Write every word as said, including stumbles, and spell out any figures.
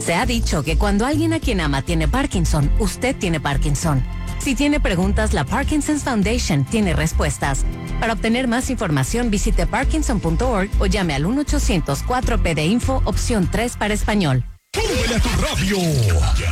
Se ha dicho que cuando alguien a quien ama tiene Parkinson, usted tiene Parkinson. Si tiene preguntas, la Parkinson's Foundation tiene respuestas. Para obtener más información, visite parkinson punto org o llame al uno ochocientos cuatro P de Info, opción tres para español. ¡Súbele a tu radio!